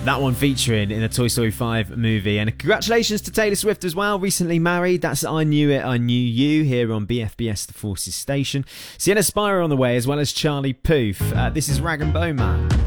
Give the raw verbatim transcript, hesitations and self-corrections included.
That one featuring in the Toy Story five movie. And congratulations to Taylor Swift as well, recently married. That's I Knew It, I Knew You here on B F B S The Forces station. Sienna Spira on the way, as well as Charlie Puth. Uh, this is Rag and Bone Man.